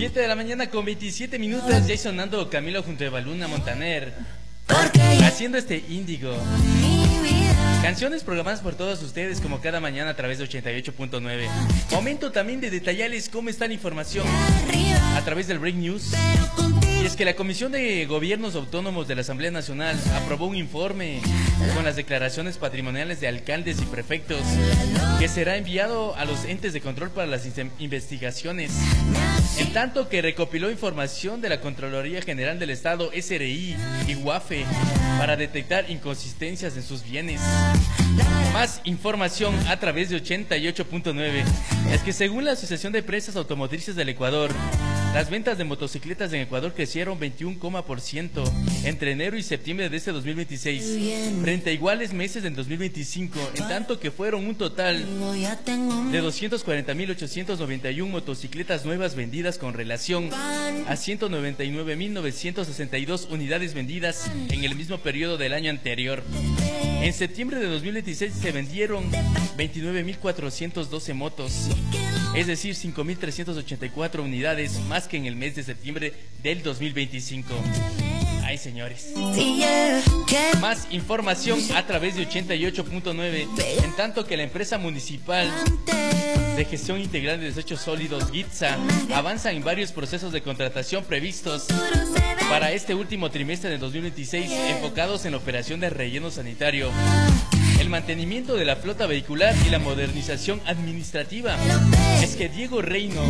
7 de la mañana con 27 minutos, ya sonando Camilo junto a Evaluna Montaner, haciendo este Índigo. Canciones programadas por todos ustedes como cada mañana a través de 88.9. Momento también de detallarles cómo está la información a través del Break News. Y es que la Comisión de Gobiernos Autónomos de la Asamblea Nacional aprobó un informe con las declaraciones patrimoniales de alcaldes y prefectos que será enviado a los entes de control para las investigaciones, en tanto que recopiló información de la Contraloría General del Estado, SRI y UAFE para detectar inconsistencias en sus bienes. Más información a través de 88.9. Es que según la Asociación de Empresas Automotrices del Ecuador, las ventas de motocicletas en Ecuador crecieron 21% entre enero y septiembre de este 2026 frente a iguales meses en 2025, en tanto que fueron un total de 240.891 motocicletas nuevas vendidas con relación a 199.962 unidades vendidas en el mismo periodo del año anterior. En septiembre de 2026 se vendieron 29.412 motos, es decir, 5.384 unidades más que en el mes de septiembre del 2025. Ay, señores. Más información a través de 88.9, en tanto que la empresa municipal de gestión integral de desechos sólidos, GITSA, avanza en varios procesos de contratación previstos para este último trimestre de 2026, enfocados en la operación de relleno sanitario, el mantenimiento de la flota vehicular y la modernización administrativa. Es que Diego Reino,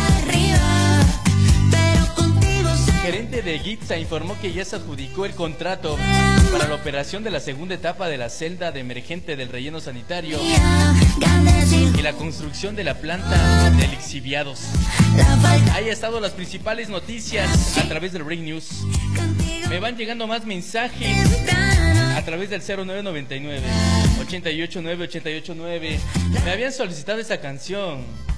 gerente de GITSA, informó que ya se adjudicó el contrato para la operación de la segunda etapa de la celda de emergente del relleno sanitario y la construcción de la planta de lixiviados. Ahí han estado las principales noticias a través del Break News. Me van llegando más mensajes a través del 0999 889 889. Me habían solicitado esa canción.